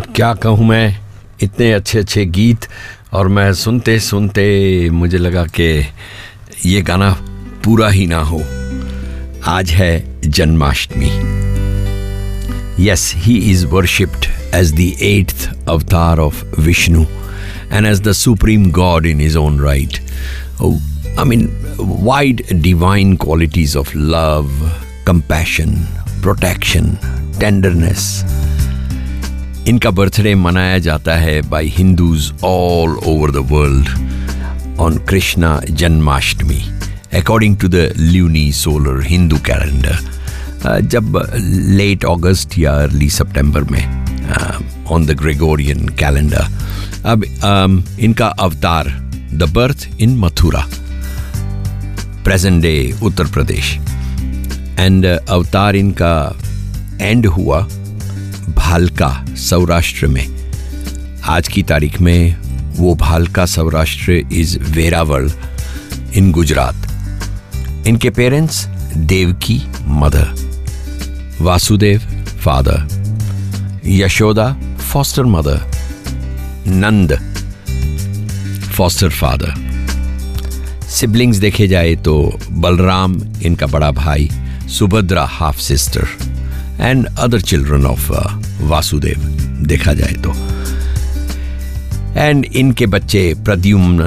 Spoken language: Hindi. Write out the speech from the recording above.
क्या कहूँ मैं, इतने अच्छे अच्छे गीत, और मैं सुनते सुनते मुझे लगा कि ये गाना पूरा ही ना हो। आज है Janmashtami. Yes, he is worshipped as the 8th avatar of Vishnu and as the supreme god in his own right. Oh, I mean, wide divine qualities of love, compassion, protection, tenderness. इनका बर्थडे मनाया जाता है by Hindus all over the world on Krishna Janmashtami according to the lunar Hindu calendar. जब लेट अगस्त या अर्ली सितंबर में ऑन द ग्रेगोरियन कैलेंडर। अब इनका अवतार, the birth in Mathura, present day Uttar Pradesh, and अवतार इनका एंड हुआ भालका सौराष्ट्र में। आज की तारीख में वो भालका सौराष्ट्र इज वेरावल इन गुजरात। इनके parents Devaki mother, Vasudev father, Yashoda foster mother, नंद फॉस्टर फादर। सिबलिंग्स देखे जाए तो बलराम इनका बड़ा भाई, Subhadra half sister, and other children of Vasudev देखा जाए तो। एंड इनके बच्चे प्रद्युम्न,